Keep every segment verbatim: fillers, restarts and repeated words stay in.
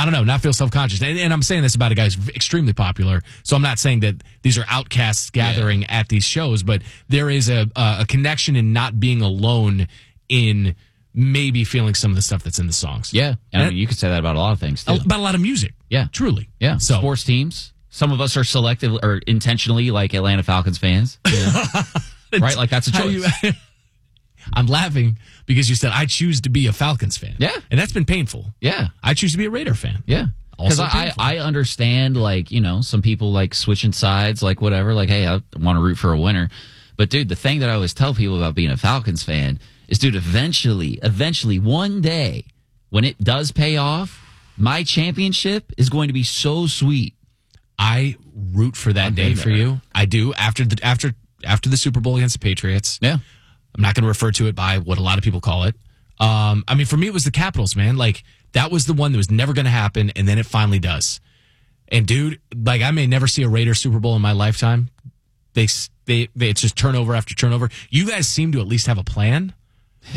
I don't know, not feel self-conscious. And, and I'm saying this about a guy who's extremely popular, so I'm not saying that these are outcasts gathering yeah. at these shows, but there is a, a connection in not being alone in maybe feeling some of the stuff that's in the songs. Yeah. And I mean, you could say that about a lot of things, too. About a lot of music. Yeah. Truly. Yeah. So, sports teams. Some of us are selective or intentionally like Atlanta Falcons fans. Yeah. Right? Like, that's a choice. You, I'm laughing because you said, I choose to be a Falcons fan. Yeah. And that's been painful. Yeah. I choose to be a Raider fan. Yeah. Because I, I understand, like, you know, some people like switching sides, like whatever. Like, hey, I want to root for a winner. But, dude, the thing that I always tell people about being a Falcons fan is, dude, eventually, eventually, one day, when it does pay off, my championship is going to be so sweet. I root for that I'm day for you. I do. After the after after the Super Bowl against the Patriots. Yeah. I'm not going to refer to it by what a lot of people call it. Um, I mean, for me, it was the Capitals, man. Like, that was the one that was never going to happen, and then it finally does. And, dude, like, I may never see a Raiders Super Bowl in my lifetime. They, they, they it's just turnover after turnover. You guys seem to at least have a plan. all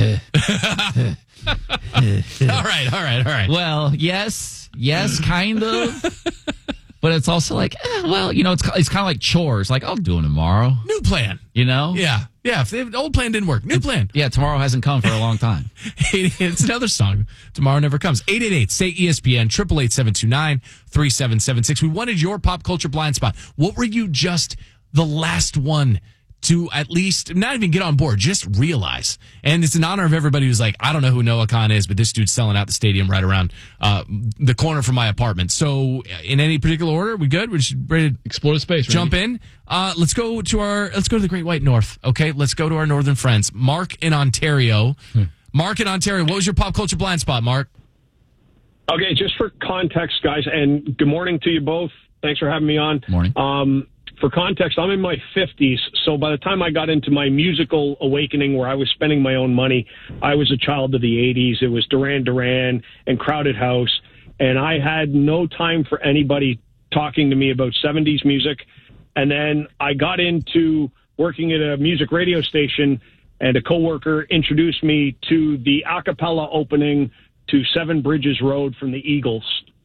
right, all right, all right. Well, yes, yes, kind of. But it's also like, eh, well, you know, it's it's kind of like chores. Like, I'll do them tomorrow. New plan. You know? Yeah. Yeah. If the old plan didn't work, new plan. Yeah, tomorrow hasn't come for a long time. It's another song. Tomorrow never comes. eight eight eight, say E S P N, eight eight eight, seven two nine, three seven seven six. We wanted your pop culture blind spot. What were you just the last one to at least not even get on board, just realize? And it's in honor of everybody who's like, I don't know who Noah Khan is, but this dude's selling out the stadium right around uh, the corner from my apartment. So in any particular order, we good? We're just ready to explore the space. Jump Randy. in. Uh, let's go to our, let's go to the Great White North. Okay. Let's go to our northern friends. Mark in Ontario. Hmm. Mark in Ontario. What was your pop culture blind spot, Mark? Okay. Just for context, guys, and good morning to you both. Thanks for having me on. Morning. Um, For context, I'm in my fifties, so by the time I got into my musical awakening where I was spending my own money, I was a child of the eighties. It was Duran Duran and Crowded House, and I had no time for anybody talking to me about seventies music. And then I got into working at a music radio station, and a coworker introduced me to the a cappella opening to Seven Bridges Road from the Eagles.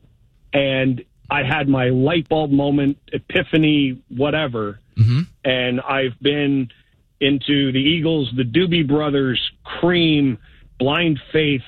And I had my light bulb moment, epiphany, whatever. Mm-hmm. And I've been into the Eagles, the Doobie Brothers, Cream, Blind Faith,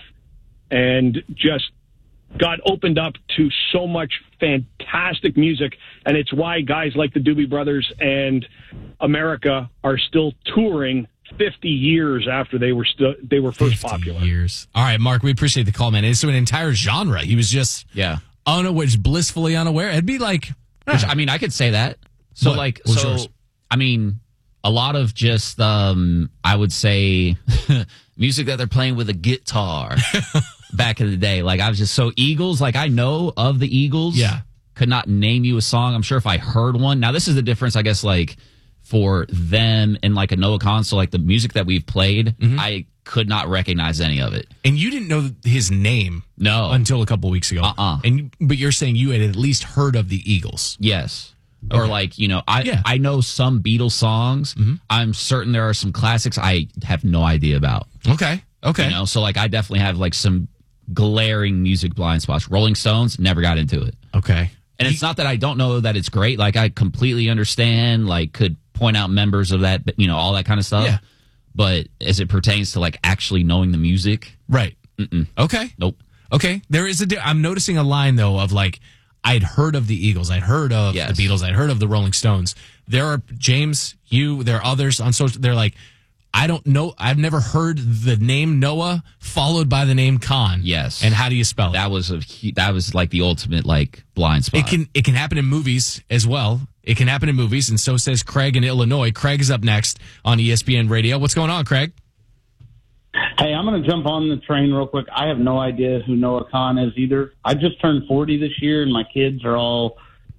and just got opened up to so much fantastic music. And it's why guys like the Doobie Brothers and America are still touring fifty years after they were still they were first popular. Years. All right, Mark, we appreciate the call, man. It's an entire genre. He was just yeah. unaware, blissfully unaware. It'd be like, ah. Which, I mean, I could say that. So, what? like, What's so, yours? I mean, a lot of just, um, I would say, music that they're playing with a guitar back in the day. Like, I was just so Eagles, like, I know of the Eagles. Yeah. Could not name you a song. I'm sure if I heard one. Now, this is the difference, I guess, like, for them and, like, a Noah Khan. So, like, the music that we've played, mm-hmm. I could not recognize any of it. And you didn't know his name no until a couple weeks ago. Uh-uh. And but you're saying you had at least heard of the Eagles. Yes. Okay. Or like, you know, I yeah. I know some Beatles songs. Mm-hmm. I'm certain there are some classics I have no idea about. Okay. Okay. You know, so like I definitely have like some glaring music blind spots. Rolling Stones, never got into it. Okay. And it's not that I don't know that it's great. Like I completely understand, like could point out members of that, you know, all that kind of stuff. Yeah. But as it pertains to like actually knowing the music, right? Mm-mm. Okay, nope. Okay, there is a. Di- I'm noticing a line though of like I'd heard of the Eagles, I'd heard of yes. the Beatles, I'd heard of the Rolling Stones. There are James, you, there are others on social. They're like, I don't know. I've never heard the name Noah followed by the name Khan. Yes. And how do you spell it? That was a that was like the ultimate like blind spot. It can it can happen in movies as well. It can happen in movies, and so says Craig in Illinois. Craig is up next on E S P N Radio. What's going on, Craig? Hey, I'm going to jump on the train real quick. I have no idea who Noah Khan is either. I just turned forty this year, and my kids are all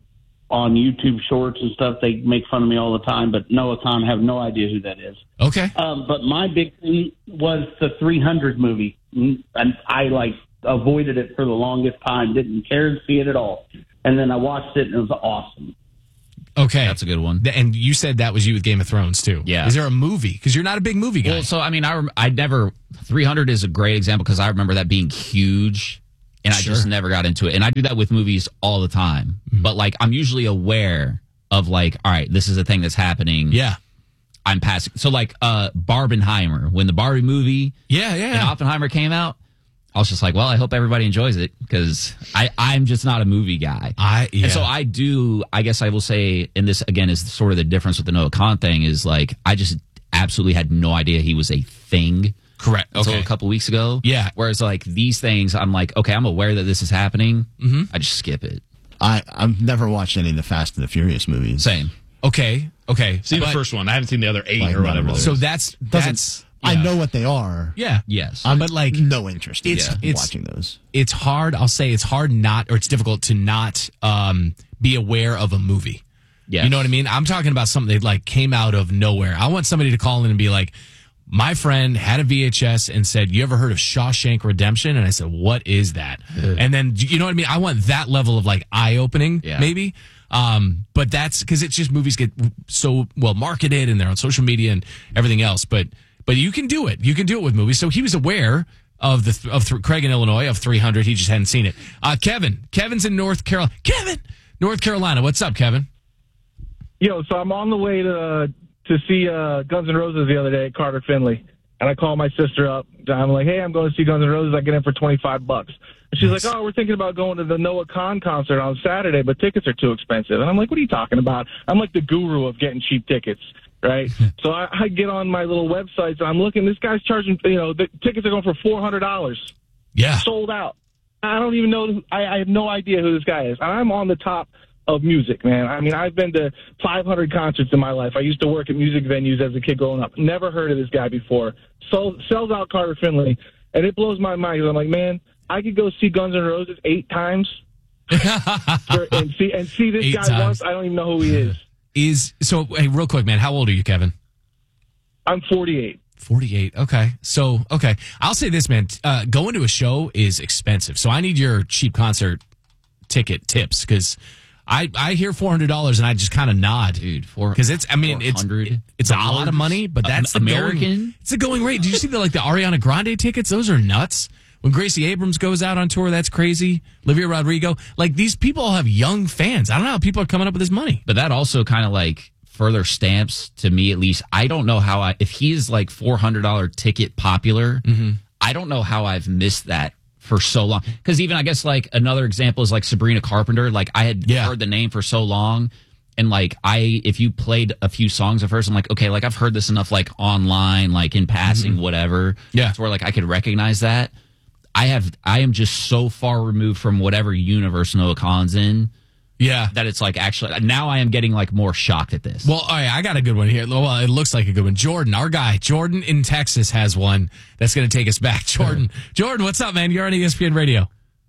on YouTube Shorts and stuff. They make fun of me all the time, but Noah Khan, I have no idea who that is. Okay. Um, but my big thing was the three hundred movie, and I, like, avoided it for the longest time, didn't care to see it at all. And then I watched it, and it was awesome. Okay. That's a good one. And you said that was you with Game of Thrones, too. Yeah. Is there a movie? Because you're not a big movie guy. Well, so, I mean, I, rem- I never... three hundred is a great example because I remember that being huge and I Sure. just never got into it. And I do that with movies all the time. Mm-hmm. But like, I'm usually aware of like, all right, this is a thing that's happening. Yeah. I'm passing. So like, uh, Barbenheimer, when the Barbie movie Yeah, yeah. and Oppenheimer came out, I was just like, well, I hope everybody enjoys it because I, I'm just not a movie guy. I yeah. And so I do, I guess I will say, and this again is sort of the difference with the Noah Khan thing is like, I just absolutely had no idea he was a thing. Correct. Until Okay. a couple weeks ago. Yeah. Whereas like these things, I'm like, okay, I'm aware that this is happening. Mm-hmm. I just skip it. I, I've never watched any of the Fast and the Furious movies. Same. Okay. Okay. See the But- first one. I haven't seen the other eight Like or whatever. none of there So is. that's Doesn't- that's I yeah. know what they are. Yeah. Yes. I'm But, like, no interest it's- in it's- watching those. It's hard. I'll say it's hard not, or it's difficult to not um, be aware of a movie. Yes. You know what I mean? I'm talking about something that like came out of nowhere. I want somebody to call in and be like, my friend had a V H S and said, you ever heard of Shawshank Redemption? And I said, what is that? And then, you know what I mean? I want that level of like eye opening, Yeah. maybe. Um, but that's because it's just movies get so well marketed and they're on social media and everything else. But, but you can do it. You can do it with movies. So he was aware of the, of th- Craig in Illinois of three hundred. He just hadn't seen it. Uh, Kevin, Kevin's in North Carolina. Kevin, North Carolina. What's up, Kevin? Yo, so I'm on the way to to see uh, Guns N' Roses the other day at Carter Finley, and I call my sister up. I'm like, hey, I'm going to see Guns N' Roses. I get in for twenty-five bucks. And she's Nice. like, oh, we're thinking about going to the Noah Khan concert on Saturday, but tickets are too expensive. And I'm like, what are you talking about? I'm like the guru of getting cheap tickets, right? So I, I get on my little websites, and I'm looking. This guy's charging, you know, the tickets are going for four hundred dollars. Yeah. Sold out. I don't even know. I, I have no idea who this guy is. And I'm on the top of music, man. I mean, I've been to five hundred concerts in my life. I used to work at music venues as a kid growing up. Never heard of this guy before. Sold, sells out Carter Finley, and it blows my mind. 'Cause I'm like, man, I could go see Guns N' Roses eight times for, and see and see this Eight guy times. once. I don't even know who he is. Is so, hey, real quick, man, how old are you, Kevin? I'm forty-eight. forty-eight. Okay. So, okay. I'll say this, man. Uh, going to a show is expensive. So I need your cheap concert ticket tips because I, I hear four hundred dollars and I just kind of nod. Dude, four Because it's, I mean, it's, four hundred it's a lot of money, but that's Um, the American? Going, it's a going rate. Did you see the, like the Ariana Grande tickets? Those are nuts. When Gracie Abrams goes out on tour, that's crazy. Olivia Rodrigo. Like these people all have young fans. I don't know how people are coming up with this money. But that also kind of like further stamps to me at least. I don't know how I if he is like four hundred dollar ticket popular. Mm-hmm. I don't know how I've missed that for so long. Because even I guess like another example is like Sabrina Carpenter. Like I had Yeah. heard the name for so long, and like I if you played a few songs at first, I'm like okay, like I've heard this enough like online, like in passing, whatever. Yeah. it's where like I could recognize that. I have I am just so far removed from whatever universe Noah Khan's in. Yeah. That it's like actually now I am getting like more shocked at this. Well, all right, I got a good one here. Well, it looks like a good one. Jordan, our guy, Jordan in Texas has one that's going to take us back. Jordan, Jordan, what's up, man? You're on E S P N Radio.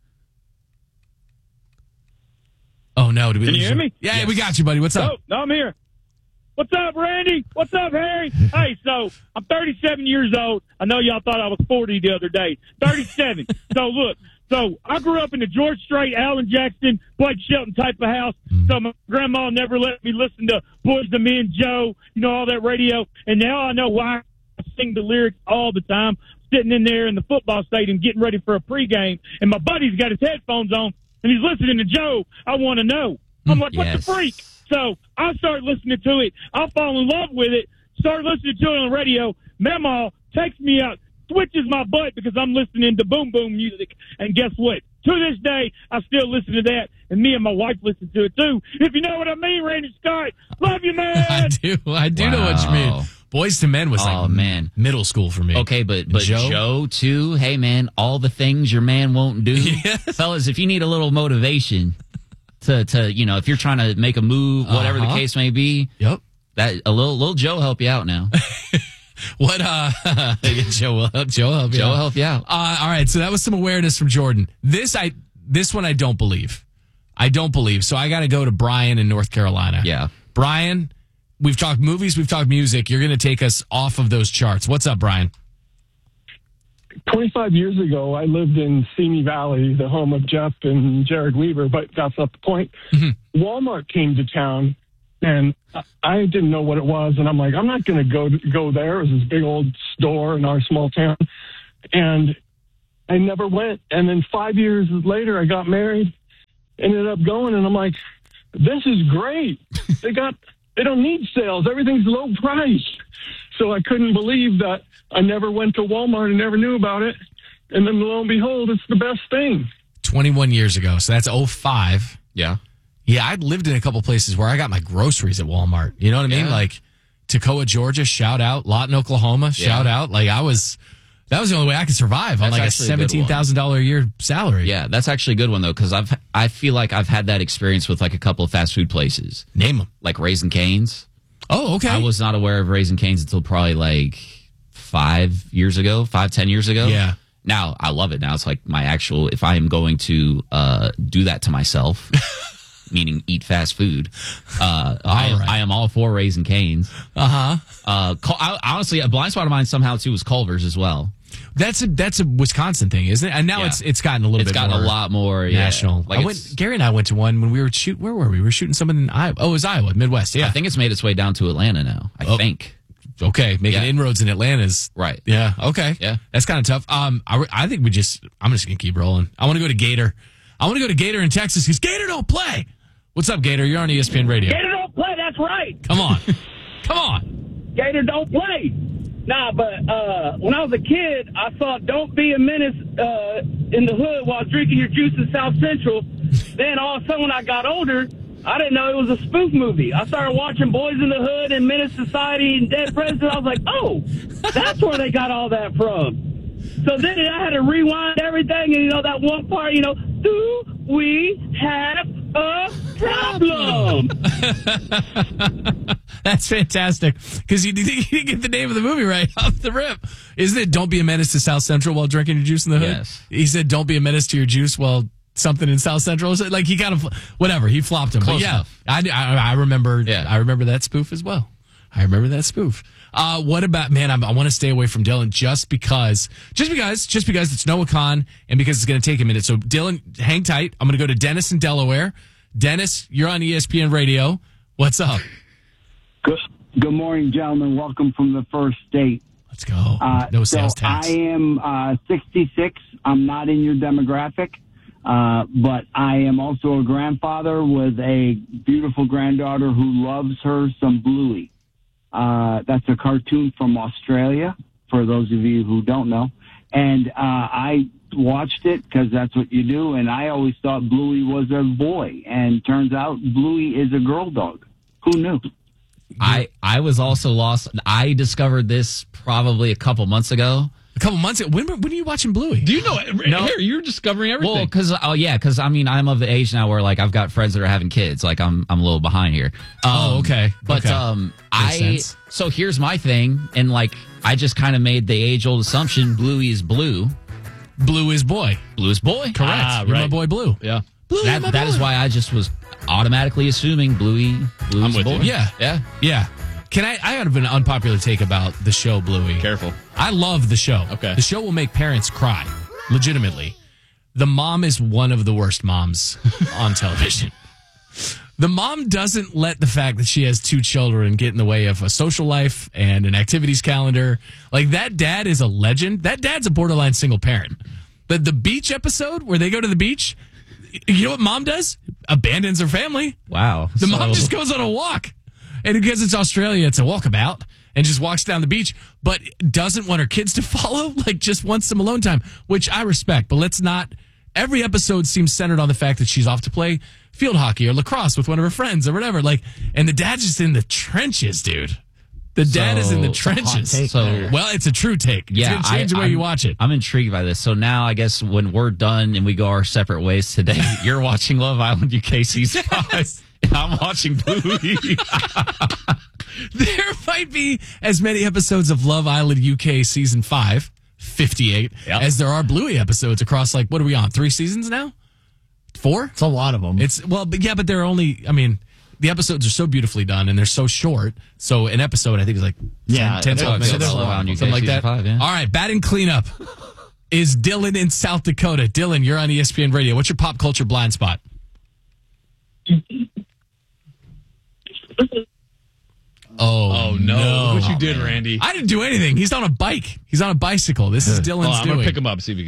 Oh no, did we Can you lose hear me? Yeah, Yes. we got you, buddy. What's up? Oh, no, I'm here. What's up, Randy? What's up, Harry? Hey, so I'm thirty-seven years old. I know y'all thought I was forty the other day. thirty-seven. So look, so I grew up in the George Strait, Alan Jackson, Blake Shelton type of house. So my grandma never let me listen to Boys the Men, Joe, you know, all that radio. And now I know why I sing the lyrics all the time. Sitting in there in the football stadium getting ready for a pregame, and my buddy's got his headphones on, and he's listening to Joe. I want to know. I'm like, what Yes. the freak? So I start listening to it. I fall in love with it. Start listening to it on the radio. Mamaw takes me out, switches my butt because I'm listening to boom boom music. And guess what? To this day, I still listen to that, and me and my wife listen to it too. If you know what I mean, Randy Scott. Love you, man. I do. I do know what you mean. Wow. Boys to Men was Oh, like man. middle school for me. Okay, but but Joe? Joe? too. Hey man, all the things your man won't do, Yes. fellas. If you need a little motivation to to you know, if you're trying to make a move, whatever Uh-huh. the case may be, Yep. that a little little Joe help you out now. What, uh, Joe will help, Joe will help you Joe out. help you out. Uh, all right, so that was some awareness from Jordan. This I this one I don't believe. I don't believe. So I got to go to Brian in North Carolina. Yeah. Brian, we've talked movies, we've talked music. You're going to take us off of those charts. What's up, Brian? twenty-five years ago, I lived in Simi Valley, the home of Jeff and Jared Weaver, but that's not the point. Mm-hmm. Walmart came to town, and I- I didn't know what it was, and I'm like, I'm not going to go go there. It was this big old store in our small town, and I never went. And then five years later, I got married, ended up going, and I'm like, this is great. They got, they don't need sales. Everything's low price. So I couldn't believe that I never went to Walmart and never knew about it. And then lo and behold, it's the best thing. twenty-one years ago. So that's oh five. Yeah. Yeah, I'd lived in a couple places where I got my groceries at Walmart. You know what I mean? Yeah. Like Toccoa, Georgia, shout out. Lawton, Oklahoma, shout Yeah. out. Like I was, that was the only way I could survive on That's like a actually a good one. seventeen thousand dollars a year salary. Yeah, that's actually a good one though, because I've I feel like I've had that experience with like a couple of fast food places, Name them. like Raising Cane's. Oh, okay. I was not aware of Raising Cane's until probably like five years ago, five ten years ago. Yeah. Now I love it. Now it's like my actual. If I am going to uh, do that to myself, meaning eat fast food, uh, I am right. I am all for Raising Cane's. Uh-huh. Uh Cul- I, honestly, a blind spot of mine somehow too was Culver's as well. That's a that's a Wisconsin thing, isn't it? And now Yeah. it's it's gotten a little It's bit gotten more a lot more yeah. national. Like I it's- went, Gary and I went to one when we were shoot. Where were we? We were shooting someone in Iowa. Oh, it was Iowa, Midwest. Yeah. I think it's made its way down to Atlanta now. I Oh. think. Okay, making Yeah. inroads in Atlanta's Right. Yeah. Okay. Yeah. That's kind of tough. Um, I, re- I think we just. I'm just gonna keep rolling. I want to go to Gator. I want to go to Gator in Texas because Gator don't play. What's up, Gator? You're on E S P N Radio. Gator don't play. That's right. Come on, come on. Gator don't play. Nah, but uh, when I was a kid, I saw Don't Be a Menace uh, in the hood while drinking your juice in South Central. Then all of a sudden when I got older, I didn't know it was a spoof movie. I started watching Boys in the Hood and Menace Society and Dead President. I was like, oh, that's where they got all that from. So then I had to rewind everything, and, you know, that one part, you know, do we have a problem? That's fantastic because you, you didn't get the name of the movie right off the rip. Isn't it Don't Be a Menace to South Central while drinking your juice in the hood? Yes. He said Don't Be a Menace to your juice while something in South Central. So, like he kind of, whatever, he flopped him. Close but yeah, enough. I, I, I remember Yeah. I remember that spoof as well. I remember that spoof. Uh, what about, man, I'm, I want to stay away from Dylan just because, just because, just because it's Noah Khan and because it's going to take a minute. So Dylan, hang tight. I'm going to go to Dennis in Delaware. Dennis, you're on E S P N Radio. What's up? Good, good morning, gentlemen. Welcome from the first date. Let's go. Uh, No sales so tax. I am uh, sixty-six. I'm not in your demographic, uh, but I am also a grandfather with a beautiful granddaughter who loves her some Bluey. Uh, that's a cartoon from Australia, for those of you who don't know. And uh, I watched it because that's what you do, and I always thought Bluey was a boy, and turns out Bluey is a girl dog. Who knew? I I was also lost. I discovered this probably a couple months ago. A couple months ago. When, when are you watching Bluey? Do you know? No. Here, you're discovering everything. Well, because oh yeah, because I mean I'm of the age now where like I've got friends that are having kids. Like I'm I'm a little behind here. Um, Oh, okay. But Okay. um, Makes I sense. so here's my thing, and like I just kind of made the age old assumption: Bluey is blue, Blue is boy. blue is boy. Correct. Ah, You're my right. boy Blue. yeah. Blue, That my that boy. is why I just was automatically assuming Bluey. Bluey I'm is with boy. you. Yeah. yeah. Yeah. Can I, I have an unpopular take about the show Bluey. Careful. I love the show. Okay. The show will make parents cry. Legitimately. The mom is one of the worst moms on television. The mom doesn't let the fact that she has two children get in the way of a social life and an activities calendar. Like that dad is a legend. That dad's a borderline single parent. But the beach episode where they go to the beach, you know what mom does? Abandons her family. Wow. The So- mom just goes on a walk. And because it's Australia, it's a walkabout and just walks down the beach, but doesn't want her kids to follow, like just wants some alone time, which I respect. But let's not, every episode seems centered on the fact that she's off to play field hockey or lacrosse with one of her friends or whatever. Like, and the dad's just in the trenches, dude. The dad is in the So- trenches. take So- there. Well, it's a true take. It's Yeah, going to change the way I'm- you watch it. I'm intrigued by this. So now I guess when we're done and we go our separate ways today, you're watching Love Island U K season five. And I'm watching Bluey. There might be as many episodes of Love Island U K season five, fifty-eight, Yep. as there are Bluey episodes across, like, what are we on? Three seasons now? Four? It's a lot of them. It's, well, but yeah, but they're only, I mean, the episodes are so beautifully done and they're so short. So an episode, I think, is like Yeah, ten, they're- twelve they're- minutes. they're long. Island U K Something like season that. five, yeah. All right, batting cleanup is Dylan in South Dakota. Dylan, you're on E S P N Radio. What's your pop culture blind spot? Oh, Oh no! Look what you did, Randy. I didn't do anything. He's on a bike. He's on a bicycle. This is Oh, Dylan's I'm gonna doing. pick him up. See if you can. All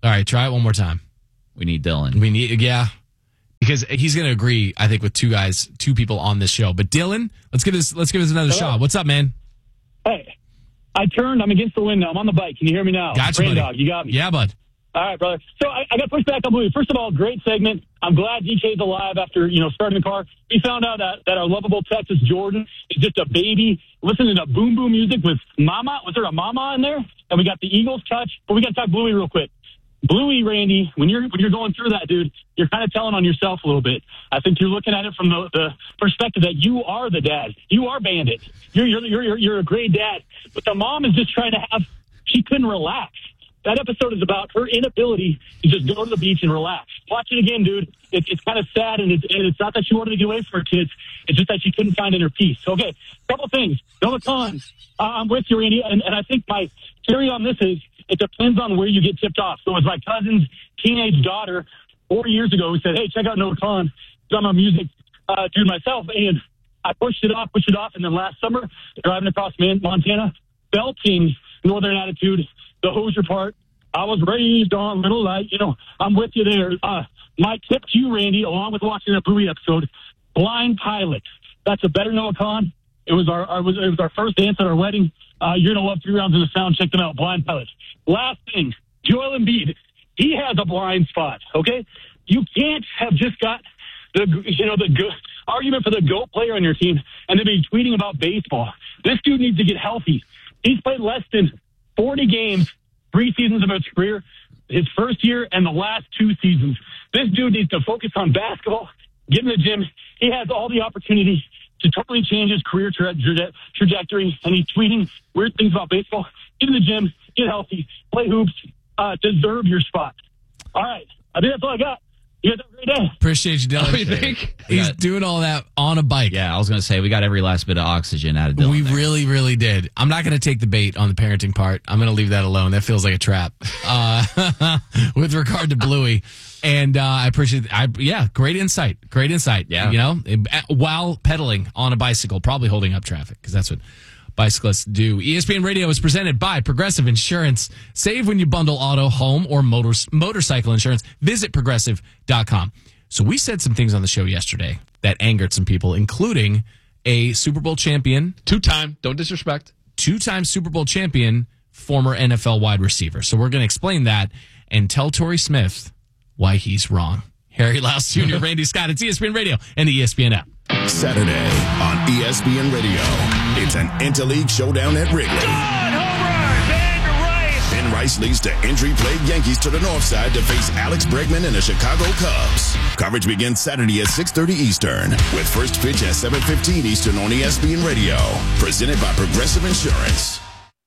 All right, try it one more time. We need Dylan. We need, yeah, because he's going to agree. I think with two guys, two people on this show. But Dylan, let's give this. Let's give this another Hello. shot. What's up, man? Hey, I turned. I'm against the wind now. I'm on the bike. Can you hear me now? Gotcha, Brain buddy. dog, you got me. Yeah, bud. All right, brother. So I, I got pushed back on Bluey. First of all, great segment. I'm glad D K's alive after, you know, starting the car. We found out that, that our lovable Texas Jordan is just a baby listening to boom boom music with Mama. Was there a Mama in there? And we got the Eagles touch. But we got to talk Bluey real quick. Bluey, Randy, when you're when you're going through that, dude, you're kind of telling on yourself a little bit. I think you're looking at it from the, the perspective that you are the dad. You are Bandit. You're you're you're you're a great dad. But the mom is just trying to have. She couldn't relax. That episode is about her inability to just go to the beach and relax. Watch it again, dude. It, it's kind of sad, and it's, and it's not that she wanted to get away from her kids. It's just that she couldn't find inner peace. Okay, couple things. Noah Khan, uh, I'm with you, Randy, and, and I think my theory on this is it depends on where you get tipped off. So it was my cousin's teenage daughter four years ago who said, hey, check out Noah Khan. I'm a music uh, dude myself, and I pushed it off, pushed it off, and then last summer, driving across Montana, belting Northern Attitude, the Hoosier part. I was raised on Little Light. You know, I'm with you there. Uh, my tip to you, Randy, along with watching that Bluey episode, Blind Pilot. That's a better Noah Khan. It was our, our, it was our first dance at our wedding. Uh, you're going to love Three Rounds in the Sound. Check them out, Blind Pilot. Last thing, Joel Embiid. He has a blind spot, okay? You can't have just got the, you know, the good argument for the GOAT player on your team and then be tweeting about baseball. This dude needs to get healthy. He's played less than forty games, three seasons of his career, his first year and the last two seasons. This dude needs to focus on basketball, get in the gym. He has all the opportunity to totally change his career tra- tra- trajectory, and he's tweeting weird things about baseball. Get in the gym, get healthy, play hoops, uh, deserve your spot. All right. I think that's all I got. You guys have a great day. Appreciate you, Dylan. Oh, you think? He's Yeah. doing all that on a bike. Yeah, I was going to say, we got every last bit of oxygen out of Dylan. We there. really, really did. I'm not going to take the bait on the parenting part. I'm going to leave that alone. That feels like a trap. Uh, with regard to Bluey. And uh, I appreciate I yeah, great insight. Great insight. Yeah. You know, while pedaling on a bicycle, probably holding up traffic, because that's what bicyclists do. E S P N Radio is presented by Progressive Insurance. Save when you bundle auto, home, or motors, motorcycle insurance. Visit progressive dot com. So we said some things on the show yesterday that angered some people, including a Super Bowl champion. Two-time, don't disrespect. Two-time Super Bowl champion, former N F L wide receiver. So we're going to explain that and tell Torrey Smith why he's wrong. Harry Louse Junior, Randy Scott, it's E S P N Radio and the E S P N app. Saturday on E S P N Radio, it's an Interleague showdown at Wrigley. Home run, Ben Rice. Ben Rice leads the injury-plagued Yankees to the north side to face Alex Bregman and the Chicago Cubs. Coverage begins Saturday at six thirty Eastern, with first pitch at seven fifteen Eastern on E S P N Radio. Presented by Progressive Insurance.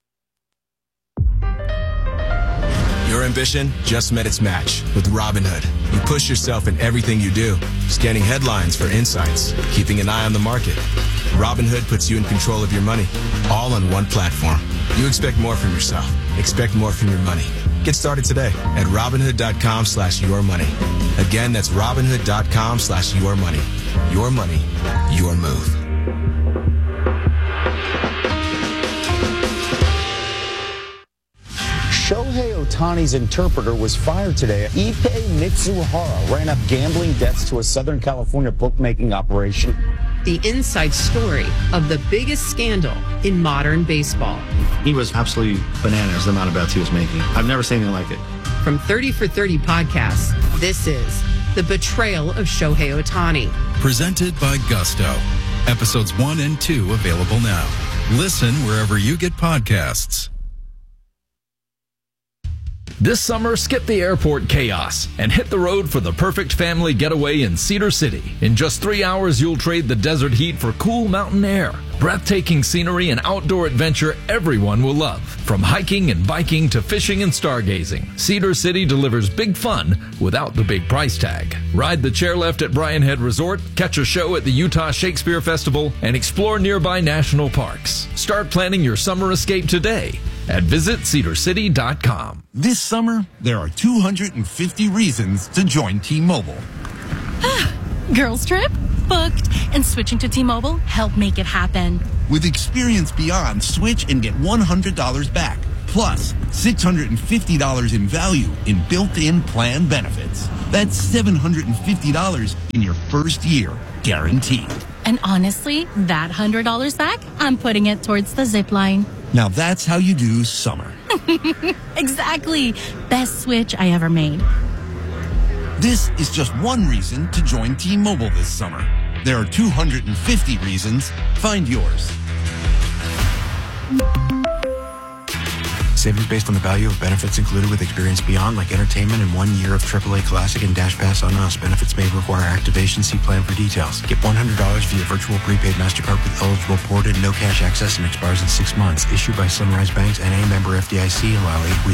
Your ambition just met its match with Robinhood. You push yourself in everything you do, scanning headlines for insights, keeping an eye on the market. Robinhood puts you in control of your money, all on one platform. You expect more from yourself. Expect more from your money. Get started today at Robinhood.com slash your money. Again, that's Robinhood.com slash your money. Your money, your move. Shohei Ohtani's interpreter was fired today. Ippei Mitsuhara ran up gambling debts to a Southern California bookmaking operation. The inside story of the biggest scandal in modern baseball. He was absolutely bananas, the amount of bets he was making. I've never seen anything like it. From thirty for thirty podcasts, this is The Betrayal of Shohei Ohtani. Presented by Gusto. Episodes one and two available now. Listen wherever you get podcasts. This summer, skip the airport chaos and hit the road for the perfect family getaway in Cedar City. In just three hours, you'll trade the desert heat for cool mountain air, breathtaking scenery, and outdoor adventure everyone will love. From hiking and biking to fishing and stargazing, Cedar City delivers big fun without the big price tag. Ride the chairlift at Bryan Head Resort, catch a show at the Utah Shakespeare Festival, and explore nearby national parks. Start planning your summer escape today at visit cedar city dot com. This summer, there are two hundred fifty reasons to join T-Mobile. Girls trip? Booked. And switching to T-Mobile helped make it happen. With experience beyond, switch and get one hundred dollars back. Plus, six hundred fifty dollars in value in built-in plan benefits. That's seven hundred fifty dollars in your first year, guaranteed. And honestly, that one hundred dollars back, I'm putting it towards the zip line. Now that's how you do summer. Exactly. Best switch I ever made. This is just one reason to join T-Mobile this summer. There are two hundred fifty reasons. Find yours. Savings based on the value of benefits included with Experience Beyond, like entertainment and one year of triple A Classic and Dash Pass on us. Benefits may require activation. See plan for details. Get one hundred dollars via virtual prepaid MasterCard with eligible ported, no cash access, and expires in six months. Issued by Sunrise Banks, N A, member F D I C, allow eight weeks.